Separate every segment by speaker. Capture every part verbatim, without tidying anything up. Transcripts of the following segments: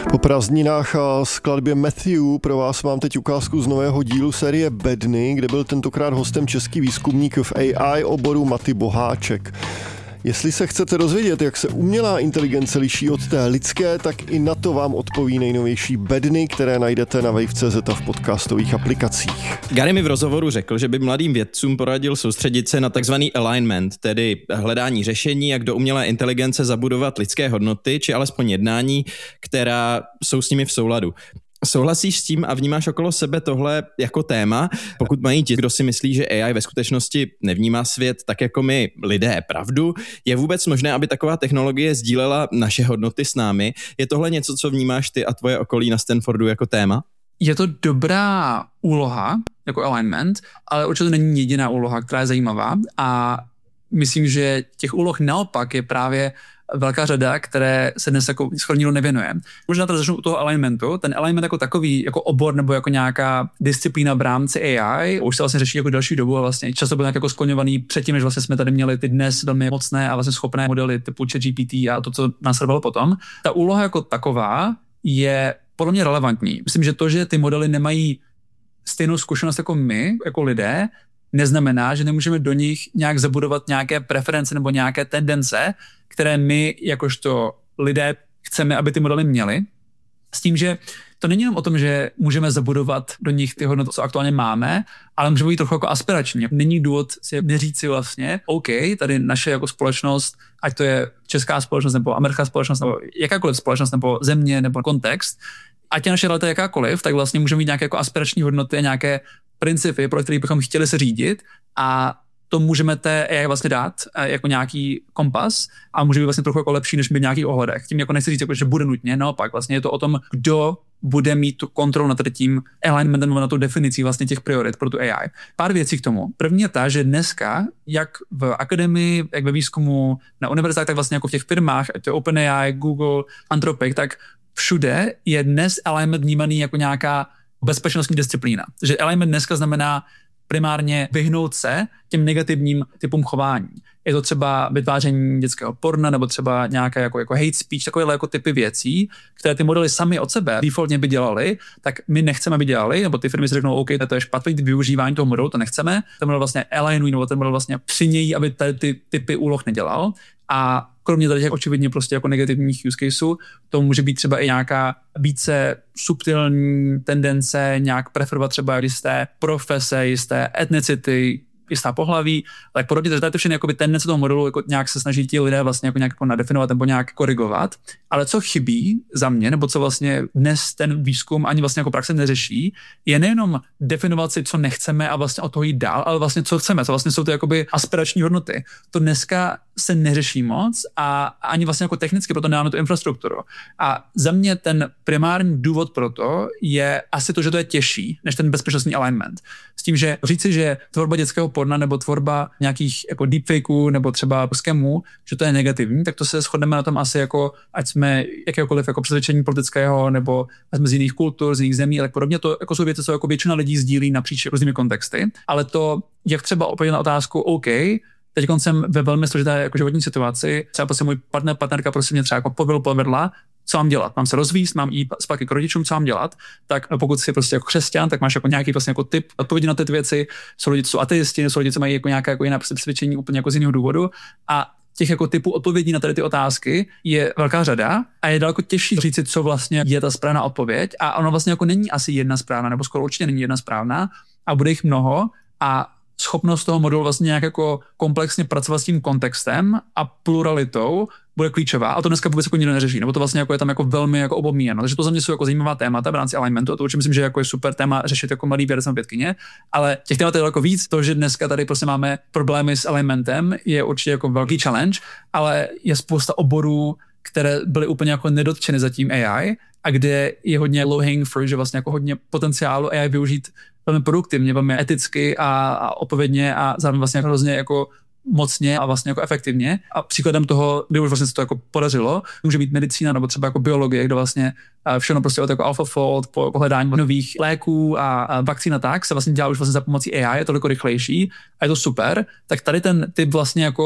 Speaker 1: Po prázdninách a skladbě Matthew pro vás mám teď ukázku z nového dílu série Bedny, kde byl tentokrát hostem český výzkumník v A I oboru Maty Boháček. Jestli se chcete dozvědět, jak se umělá inteligence liší od té lidské, tak i na to vám odpoví nejnovější Bedny, které najdete na wave tečka cé zet a v podcastových aplikacích.
Speaker 2: Gary mi v rozhovoru řekl, že by mladým vědcům poradil soustředit se na takzvaný alignment, tedy hledání řešení, jak do umělé inteligence zabudovat lidské hodnoty, či alespoň jednání, která jsou s nimi v souladu. Souhlasíš s tím a vnímáš okolo sebe tohle jako téma? Pokud mají ti, kdo si myslí, že A I ve skutečnosti nevnímá svět tak jako my lidé pravdu, je vůbec možné, aby taková technologie sdílela naše hodnoty s námi? Je tohle něco, co vnímáš ty a tvoje okolí na Stanfordu jako téma?
Speaker 3: Je to dobrá úloha, jako alignment, ale určitě není jediná úloha, která je zajímavá a myslím, že těch úloh naopak je právě velká řada, které se dnes jako skoro nevěnuje. Možná tady začnu u toho alignmentu. Ten alignment jako takový, jako obor nebo jako nějaká disciplína v rámci A I, už se vlastně řeší jako další dobu a vlastně často byl nějak jako skloňovaný předtím, než vlastně jsme tady měli ty dnes velmi mocné a vlastně schopné modely typu ChatGPT a to, co následovalo potom. Ta úloha jako taková je podle mě relevantní. Myslím, že to, že ty modely nemají stejnou zkušenost jako my, jako lidé, neznamená, že nemůžeme do nich nějak zabudovat nějaké preference nebo nějaké tendence, které my jakožto lidé chceme, aby ty modely měly. S tím, že to není jenom o tom, že můžeme zabudovat do nich ty hodnoty, co aktuálně máme, ale můžeme být trochu jako aspirační. Není důvod si neříct si vlastně, OK, tady naše jako společnost, ať to je česká společnost nebo americká společnost nebo jakákoliv společnost nebo země nebo kontext, ať je naše realita jakákoliv, tak vlastně můžeme mít nějaké jako aspirační hodnoty a nějaké principy, pro které bychom chtěli se řídit a to můžeme té A I vlastně dát jako nějaký kompas a může být vlastně trochu jako lepší, než být v nějakých ohledech. Tím jako nechci říct, jako, že bude nutně, naopak vlastně je to o tom, kdo bude mít tu kontrolu nad tím alignmentem nebo na tu definici vlastně těch priorit pro tu A I. Pár věcí k tomu. První je ta, že dneska, jak v akademii, jak ve výzkumu na univerzitách, tak vlastně jako v těch firmách, ať to je OpenAI, Google, Anthropic, tak všude je dnes alignment vnímaný jako nějaká bezpečnostní disciplína. Takže alignment dneska znamená primárně vyhnout se těm negativním typům chování. Je to třeba vytváření dětského porna nebo třeba nějaké jako, jako hate speech, takovéhle jako typy věcí, které ty modely sami od sebe defaultně by dělali, tak my nechceme, aby dělali, nebo ty firmy si řeknou, OK, to je špatný využívání toho modelu, to nechceme, ten model vlastně alignují, nebo ten model vlastně přimějí, aby tady ty typy úloh nedělal. A kromě tady těch očividně prostě jako negativních use caseů, to může být třeba i nějaká více subtilní tendence, nějak preferovat třeba jisté profese, jisté etnicity, jistá pohlaví, tak podobně, takže tady to všechny jakoby tendence toho modelu jako nějak se snaží ti lidé vlastně jako nějak jako nadefinovat nebo nějak korigovat. Ale co chybí za mě, nebo co vlastně dnes ten výzkum ani vlastně jako praxe neřeší, je nejenom definovat si, co nechceme a vlastně od toho jít dál, ale vlastně co chceme, co vlastně jsou to jakoby aspirační hodnoty. To dneska se neřeší moc a ani vlastně jako technicky, proto nemáme tu infrastrukturu. A za mě ten primární důvod pro to je asi to, že to je těžší než ten bezpečnostní alignment. S tím, že říci, že tvorba dětského porna nebo tvorba nějakých jako deepfakeů nebo třeba scamů, že to je negativní, tak to se shodneme na tom asi jako, ať jsme jakéhokoliv jako přesvědčení politického nebo jsme z jiných kultur, z jiných zemí, ale podobně to jako jsou věci, co jako většina lidí sdílí napříč různými kontexty, ale to, jak třeba odpovědět na otázku, OK, teď jsem ve velmi složité jako životní situaci, třeba prostě můj partner, partnerka prostě mě třeba jako povedl, povedla, co mám dělat? Mám se rozvíjet, mám jít zpátky k rodičům, co mám dělat? Tak pokud jsi prostě jako křesťan, tak máš jako nějaký vlastně jako tip odpovědi na ty věci. Jsou lidi, co jsou ateisti, jsou lidi, co mají jako nějaké jako jiná přesvědčení úplně jako z jiného důvodu. A těch jako typů odpovědí na tady ty otázky je velká řada a je daleko těžší říct si, co vlastně je ta správná odpověď. A ono vlastně jako není asi jedna správná, nebo skoro určitě není jedna správná a bude jich mnoho a schopnost toho modelu vlastně nějak jako komplexně pracovat s tím kontextem a pluralitou bude klíčová a to dneska vůbec jako nikdo neřeší, nebo to vlastně jako je tam jako velmi jako opomíjeno. Takže to za mě jsou jako zajímavá témata v rámci alignmentu a to určitě myslím, že jako je super téma řešit jako mladý vědec nebo vědkyně, ale těch témat je daleko víc. To, že dneska tady prostě máme problémy s alignmentem, je určitě jako velký challenge, ale je spousta oborů, které byly úplně jako nedotčeny zatím A I a kde je hodně low hanging fruit, že vlastně jako hodně potenciálu A I využít velmi produktivně, velmi eticky a, a odpovědně a zároveň vlastně jako hrozně jako mocně a vlastně jako efektivně. A příkladem toho, kdy už vlastně se to jako podařilo, může být medicína nebo třeba jako biologie, kde vlastně všechno prostě od jako AlphaFold po hledání nových léků a, a vakcín a tak se vlastně dělá už vlastně za pomocí A I, je toliko rychlejší a je to super. Tak tady ten typ vlastně jako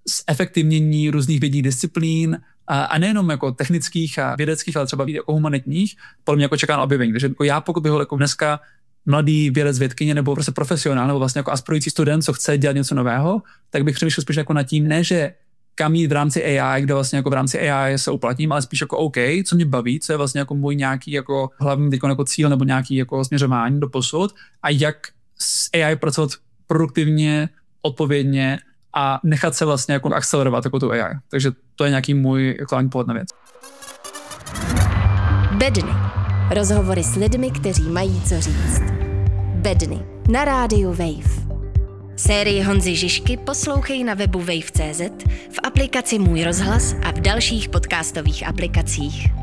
Speaker 3: zefektivnění různých vědních disciplín a, a nejenom jako technických a vědeckých, ale třeba i jako humanitních, podle mě jako čeká na objevení. Takže jako já, pokud bych byl jako dneska mladý vědec, vědkyně nebo prostě profesionál nebo vlastně jako aspirující student, co chce dělat něco nového, tak bych přemýšlel spíš jako nad tím, ne, že kam jít v rámci A I, kde vlastně jako v rámci A I se uplatním, ale spíš jako OK, co mě baví, co je vlastně jako můj nějaký jako hlavní jako cíl nebo nějaký jako směřování do posud a jak s A I pracovat produktivně, odpovědně a nechat se vlastně jako akcelerovat jako tu A I. Takže to je nějaký můj hlavní pohled na věc.
Speaker 4: Bedny. Rozhovory s lidmi, kteří mají co říct. Bedny. Na rádiu Wave. Sérii Honzy Žižky poslouchej na webu wave tečka cé zet, v aplikaci Můj rozhlas a v dalších podcastových aplikacích.